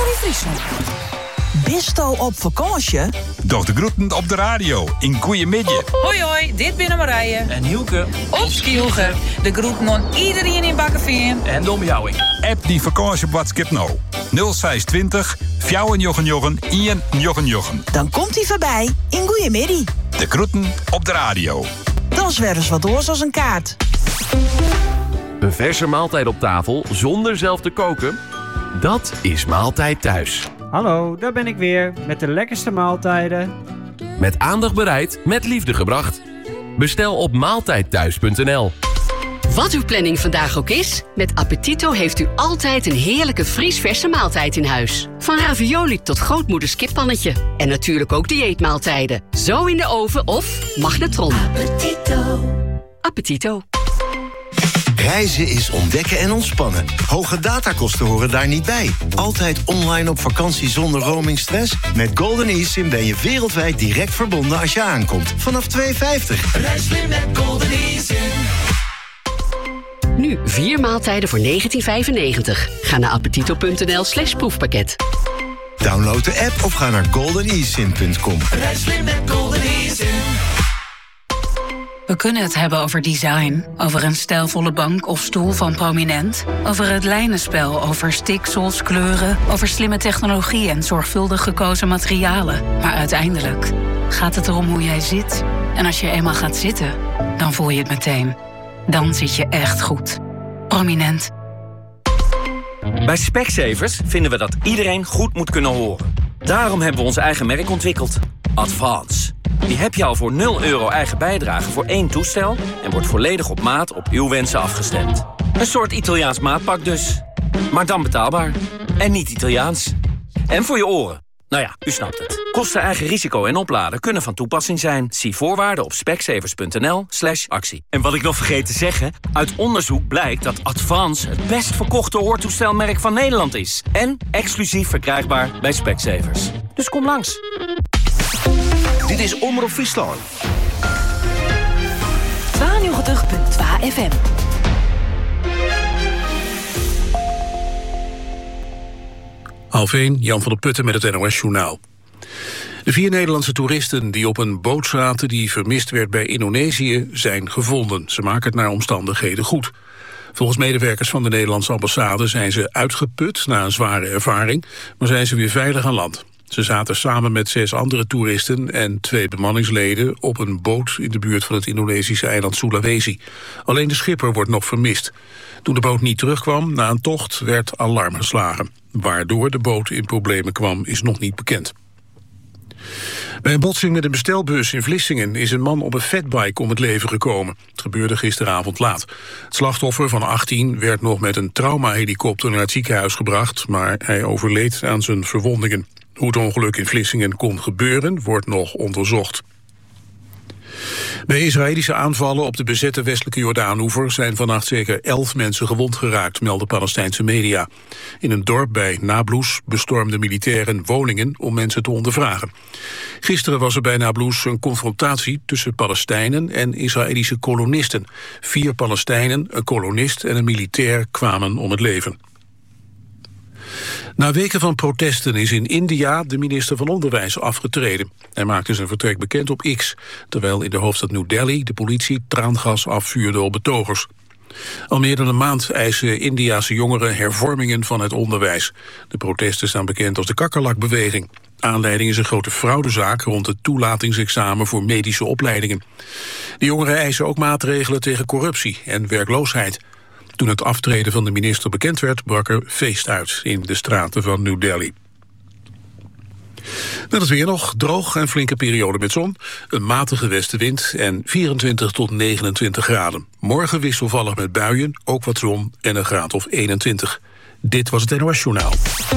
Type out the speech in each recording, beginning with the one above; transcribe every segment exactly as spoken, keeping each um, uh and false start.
Corrie Friesland. Bisto op vakantie? Doch de groeten op de radio in Goeiemiddag. Hoi hoi, dit binnen Marije. En Hielke. Op Skielge. De groeten aan iedereen in Bakkenveen. En Dom Jouwing. App die vakantie op WhatsApp nou. nul zes twintig, vier jochen jochen, één jochen jochen. Dan komt hij voorbij in Goeiemiddag. De groeten op de radio. Dan is weer eens wat oors als een kaart. Een verse maaltijd op tafel zonder zelf te koken? Dat is Maaltijd Thuis. Hallo, daar ben ik weer met de lekkerste maaltijden. Met aandacht bereid, met liefde gebracht. Bestel op maaltijdthuis punt n l. Wat uw planning vandaag ook is, met Appetito heeft u altijd een heerlijke vriesverse maaltijd in huis. Van ravioli tot grootmoeders kippannetje. En natuurlijk ook dieetmaaltijden. Zo in de oven of magnetron. Appetito. Appetito. Reizen is ontdekken en ontspannen. Hoge datakosten horen daar niet bij. Altijd online op vakantie zonder roamingstress? Met Golden eSIM ben je wereldwijd direct verbonden als je aankomt. Vanaf twee euro vijftig. Reis weer met Golden eSIM. Nu vier maaltijden voor negentien vijfennegentig. Ga naar appetito punt n l slash proefpakket. Download de app of ga naar golden e sim punt com. Reis weer met Golden eSIM. We kunnen het hebben over design, over een stijlvolle bank of stoel van Prominent, over het lijnenspel, over stiksels, kleuren, over slimme technologie en zorgvuldig gekozen materialen. Maar uiteindelijk gaat het erom hoe jij zit. En als je eenmaal gaat zitten, dan voel je het meteen. Dan zit je echt goed. Prominent. Bij Specsavers vinden we dat iedereen goed moet kunnen horen. Daarom hebben we ons eigen merk ontwikkeld. Advance. Die heb je al voor nul euro eigen bijdrage voor één toestel en wordt volledig op maat op uw wensen afgestemd. Een soort Italiaans maatpak dus. Maar dan betaalbaar. En niet Italiaans. En voor je oren. Nou ja, u snapt het. Kosten, eigen risico en opladen kunnen van toepassing zijn. Zie voorwaarden op specsavers punt n l slash actie. En wat ik nog vergeet te zeggen, uit onderzoek blijkt dat Advance het best verkochte hoortoestelmerk van Nederland is. En exclusief verkrijgbaar bij Specsavers. Dus kom langs. Dit is Omroep Friesland. tweeënnegentig punt twee F M. Half één, Jan van der Putten met het N O S-journaal. De vier Nederlandse toeristen die op een boot zaten die vermist werd bij Indonesië zijn gevonden. Ze maken het naar omstandigheden goed. Volgens medewerkers van de Nederlandse ambassade zijn ze uitgeput na een zware ervaring, maar zijn ze weer veilig aan land. Ze zaten samen met zes andere toeristen en twee bemanningsleden op een boot in de buurt van het Indonesische eiland Sulawesi. Alleen de schipper wordt nog vermist. Toen de boot niet terugkwam na een tocht werd alarm geslagen. Waardoor de boot in problemen kwam is nog niet bekend. Bij een botsing met een bestelbus in Vlissingen is een man op een fatbike om het leven gekomen. Het gebeurde gisteravond laat. Het slachtoffer van achttien werd nog met een traumahelikopter naar het ziekenhuis gebracht, maar hij overleed aan zijn verwondingen. Hoe het ongeluk in Vlissingen kon gebeuren, wordt nog onderzocht. Bij Israëlische aanvallen op de bezette westelijke Jordaanoever zijn vannacht zeker elf mensen gewond geraakt, melden Palestijnse media. In een dorp bij Nablus bestormden militairen woningen om mensen te ondervragen. Gisteren was er bij Nablus een confrontatie tussen Palestijnen en Israëlische kolonisten. Vier Palestijnen, een kolonist en een militair kwamen om het leven. Na weken van protesten is in India de minister van Onderwijs afgetreden. Hij maakte zijn vertrek bekend op X, terwijl in de hoofdstad New Delhi de politie traangas afvuurde op betogers. Al meer dan een maand eisen Indiase jongeren hervormingen van het onderwijs. De protesten staan bekend als de kakkerlakbeweging. Aanleiding is een grote fraudezaak rond het toelatingsexamen voor medische opleidingen. De jongeren eisen ook maatregelen tegen corruptie en werkloosheid. Toen het aftreden van de minister bekend werd, brak er feest uit in de straten van New Delhi. Net als weer nog, droog en flinke periode met zon, een matige westenwind en vierentwintig tot negenentwintig graden. Morgen wisselvallig met buien, ook wat zon en een graad of eenentwintig. Dit was het N O S-journaal.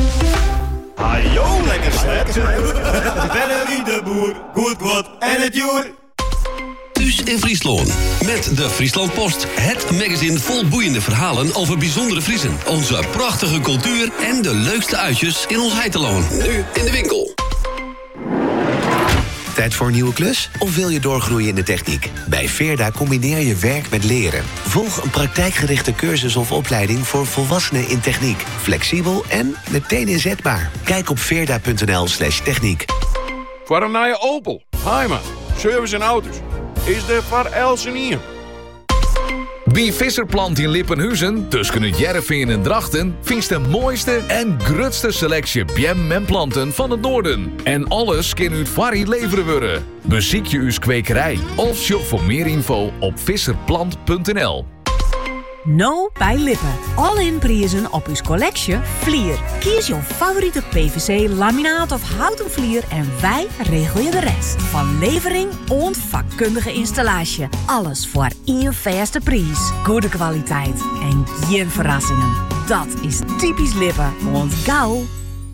Ajo, lekker slep. Benny de Boer, goed God en het joer. Thuis in Friesland. Met de Friesland Post. Het magazine vol boeiende verhalen over bijzondere Friesen. Onze prachtige cultuur en de leukste uitjes in ons heiteloon. Nu in de winkel. Tijd voor een nieuwe klus? Of wil je doorgroeien in de techniek? Bij Veerda combineer je werk met leren. Volg een praktijkgerichte cursus of opleiding voor volwassenen in techniek. Flexibel en meteen inzetbaar. Kijk op veerda.nl slash techniek. Voor een nieuwe Opel, Heima, service en auto's. Is de voor Elsenien. Bij Visserplant in Lippenhuizen, tussen het Jervin en Drachten, vindt de mooiste en grootste selectie bijem en planten van het noorden. En alles kan uit Varrie leveren worden. Beziek je uw kwekerij of shop voor meer info op visserplant punt n l. No bij Lippen. All-in prijzen op uw collectie Vlier. Kies jouw favoriete P V C, laminaat of houten vlier en wij regelen je de rest. Van levering en vakkundige installatie. Alles voor één vaste prijs. Goede kwaliteit en geen verrassingen. Dat is typisch Lippen. Want gauw.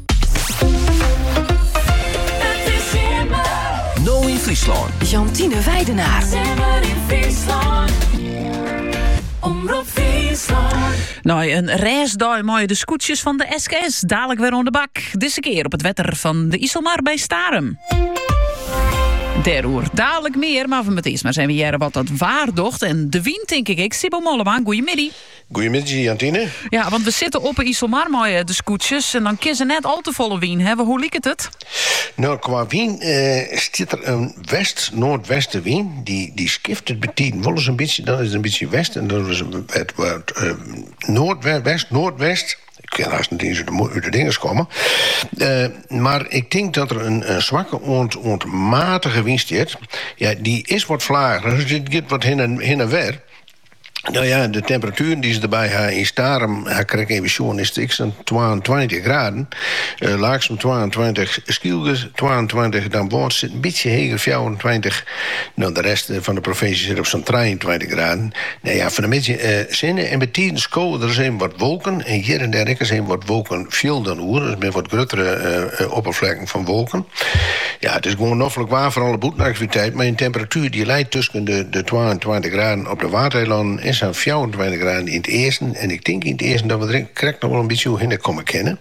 No in Friesland. Jantine Weidenaar. in Friesland. Omroep Friesland. Nou, een reisdag met de scootjes van de S K S. Dadelijk weer aan de bak. Deze keer op het wetter van de IJsselmar bij Starem. Deroer dadelijk meer, maar van het eerst maar zijn we hier wat dat waardocht. En de wind, denk ik, ik Sibo Mollema. Goedemiddag. Goedemiddag, Jantine. Ja, want we zitten op een IJsselmar met de scootjes. En dan kiezen net al te volle wien hebben. Hoe liep het? Nou, qua wien uh, zit er een west-noordwesten wien. Die, die skift het betien. Wel eens een beetje, dan is het een beetje west. En dan is het wat uh, noordwest, noordwest. Ik kan haast niet eens uit de dingen komen. Uh, maar ik denk dat er een, een zwakke, ont, ontmatige wind zit. Ja, die is wat vlager. Dus dit gaat wat heen en, heen en weer. Nou ja, de temperatuur die ze erbij hebben in Starem, ik krijg even zo'n, is het tweeëntwintig graden. Uh, Laagst tweeëntwintig, Skielges tweeëntwintig, dan wordt het een beetje heger, vierentwintig. Nou, de rest van de provincie zit op zo'n drieëntwintig graden. Nou ja, van een beetje uh, zinnen. En met tien scholen, er zijn wat wolken. En hier en daar zijn wat wolken veel dan hoor. Dus met wat grotere uh, uh, oppervlekken van wolken. Ja, het is gewoon noffelijk waar voor alle boetenactiviteit. Maar een temperatuur die leidt tussen de, de tweeëntwintig graden op de Waterlanden is aan vierentwintig graden in het eerste. En ik denk in het eerste dat we er correct nog wel een beetje hoe hinder komen kennen.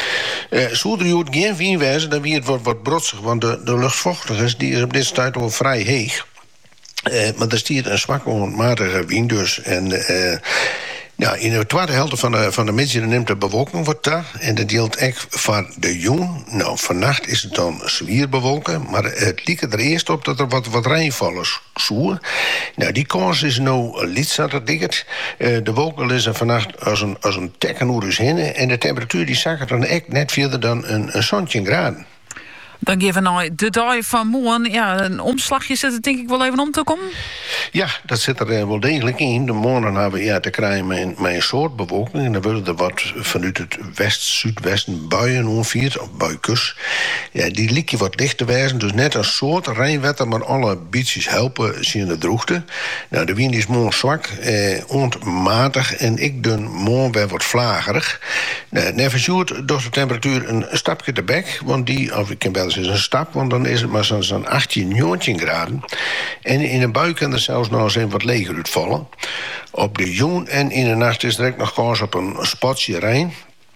Uh, Zodra je het geen wien wijzen, dan wie het wordt wat brotsig. Want de, de luchtvochtigheid die is op dit tijd wel vrij heeg. Uh, maar er stiert een zwakke onmatige wind dus. En uh, ja, in de tweede helft van de, van de middag neemt de bewolking wat daar. En dat geldt echt voor de jong. Nou, vannacht is het dan zwier bewolken. Maar het liep er eerst op dat er wat, wat regenvallers zoen. Nou, die kans is nou liet er dikker. Uh, de wolken liggen vannacht als een, als een tekken oer is heen. En de temperatuur die zag er dan echt net verder dan een, een zoontje graden. Dan geven we nou de dag van morgen. Ja, een omslagje zit er denk ik wel even om te komen. Ja, dat zit er uh, wel degelijk in. De morgen hebben we ja, te krijgen met, met een soort bewolking. En dan willen er wat vanuit het west-zuidwesten buien ongeveer, of buikus. Ja, die liek je wat lichter wijzen. Dus net een soort regenwetter, maar alle beaches helpen zien de droogte. Nou, de wind is morgen zwak, eh, ontmatig. En ik dun morgen weer wat vlagerig. Nou, Neverzoet door de temperatuur een stapje te bek. Want die, of ik kan wel is een stap, want dan is het maar zo'n zo achttien, negentien graden. En in de buik kan er zelfs nog eens een wat leger uitvallen. Op de joen en in de nacht is direct nog kans op een spatje rein.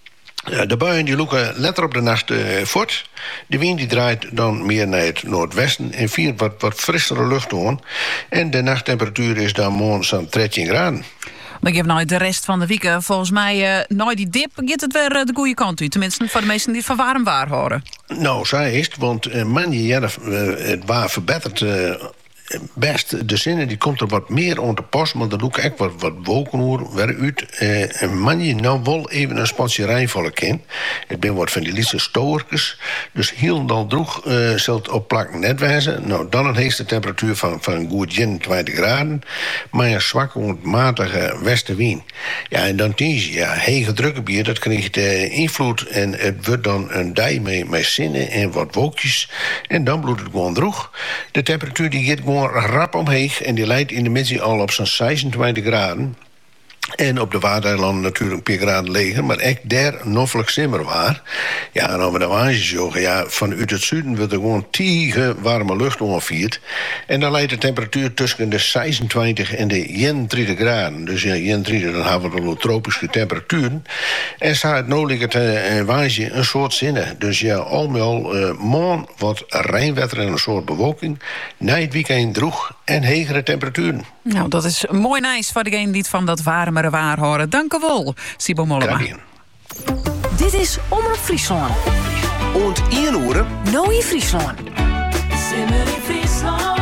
De buien die loeken letter op de nacht uh, voort. De wind die draait dan meer naar het noordwesten en viert wat, wat frissere lucht aan. En de nachttemperatuur is dan morgen zo'n dertien graden. Dan geef nou de rest van de week, volgens mij, uh, nou die dip gaat het weer uh, de goede kant uit. Tenminste, voor de mensen die het van warm waar horen. Nou, zij is het, want uh, man, ja, uh, het waar verbeterd. Uh, Best, de zinnen die komt er wat meer aan te pas, maar dan doe ik echt wat, wat wolkenhoer weer uit. Uh, en man je nou wel even een spatje rijnvallen kan. Ik ben wat van die lietse stoorkes. Dus heel dan droeg uh, zult op plakken net wijzen. Nou, dan een heeste temperatuur van, van goed eenentwintig graden. Maar een zwakke, onmatige westenwind. Ja, en dan tiens ja, hege drukgebied, dat krijgt uh, invloed. En het wordt dan een dij met, met zinnen en wat wolkjes. En dan bloedt het gewoon droeg. De temperatuur die gaat gewoon rap omheen en die leidt in de middag al op zo'n zesentwintig graden. En op de Waardeilanden natuurlijk een paar graden leger, maar echt daar noffelijk simmer waar. Ja, en over de waanjes jongen, ja, vanuit het zuiden wordt er gewoon tige warme lucht ongevierd. En dan leidt de temperatuur tussen de zesentwintig en de eenendertig graden. Dus ja, eenendertig, dan hebben we de tropische temperaturen. En staat het nodig het uh, waanje een soort zinnen. Dus ja, al met al, uh, morgen wat regenwetter en een soort bewolking. Na het weekend droeg en hegere temperaturen. Nou, dat is mooi nice voor degene die het van dat warmere waar horen. Dank u wel, Sibo Mollema. Dit is Omroep Friesland. Und één uur. Nou in Friesland. Simmer in Friesland.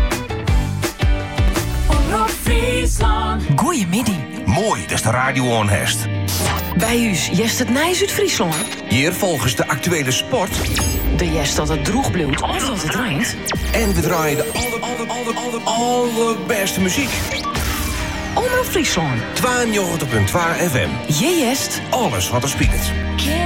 Omroep Friesland. Goeiemiddag. Mooi, dat is de radio onhest. Bij u jest het nijs uit Friesland. Hier volgens de actuele sport. De jest dat het droeg bloedt of dat het regent. En we draaien de aller, aller, aller, aller, allerbeste muziek. Omroep Friesland. tweeënnegentig punt twee F M. Je jest. Alles wat er speelt.